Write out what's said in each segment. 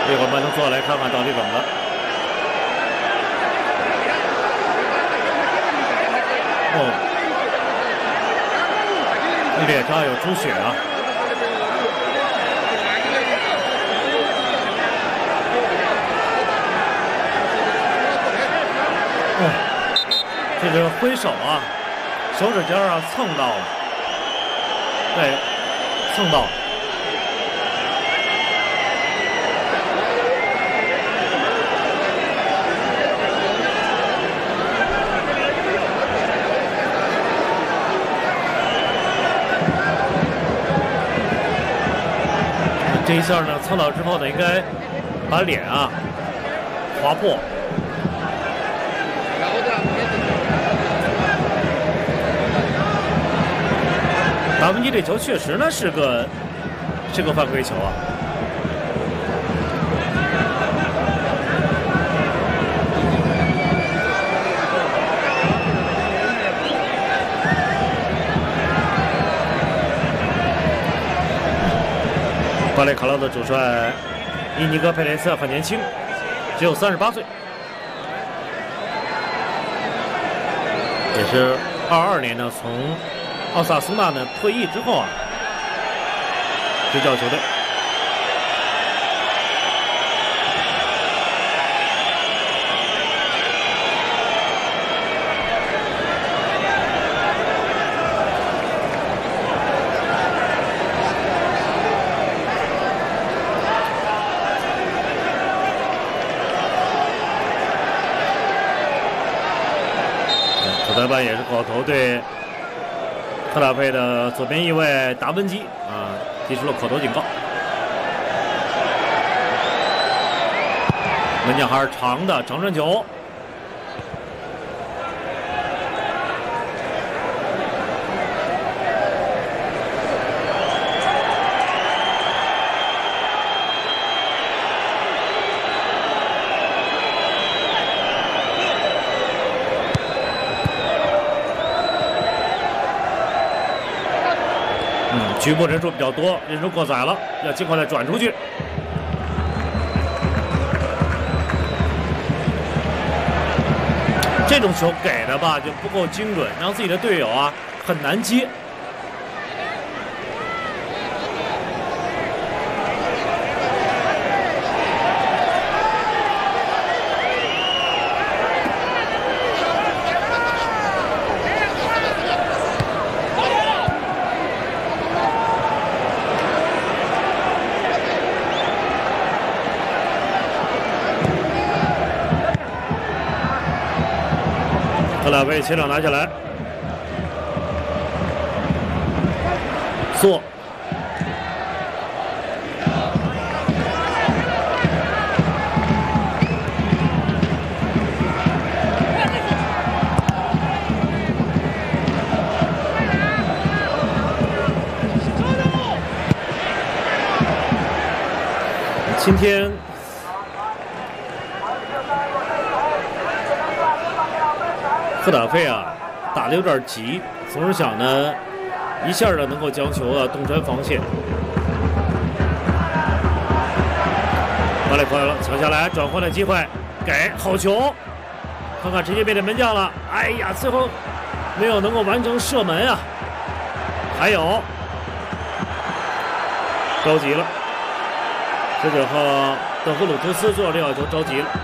一会儿慢动作来看看到底怎么了。哦，脸上有出血啊！哦，这是挥手啊，手指尖啊蹭到了，对，蹭到了。 这一下呢，蹭到之后呢，应该把脸啊划破。达文基这球确实呢是个犯规球啊。巴列卡劳的主帅伊尼戈佩雷斯很年轻，只有38岁，也是22年呢从奥萨苏纳呢退役之后啊，执教球队。主裁判也是口头对特拉佩的左边翼卫达文基啊提出了口头警告。门将还是长的长传球，局部人数比较多，人数过载了，要尽快的转出去。这种球给的吧就不够精准，让自己的队友啊很难接。特拉维前场拿下来，索，今天。 赫塔费啊，打得有点急，总是想呢，一下呢能够将球啊洞穿防线。巴雷快了，抢下来转换的机会，给好球，看看直接面对门将了。哎呀，最后没有能够完成射门啊。还有，着急了，19号德弗鲁图斯做这脚球着急了。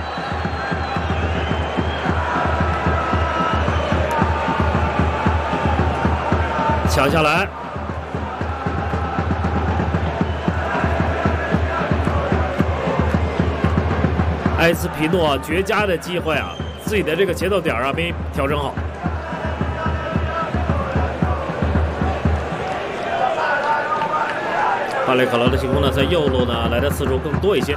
抢下来，埃斯皮诺绝佳的机会啊，自己的这个节奏点啊没调整好。巴雷卡劳的进攻呢，在右路呢来的次数更多一些。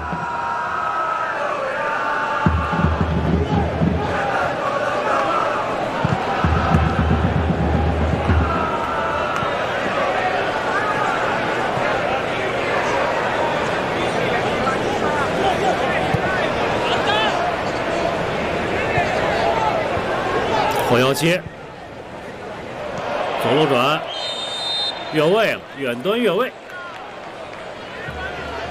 后腰切，左路转，越位了，远端越位。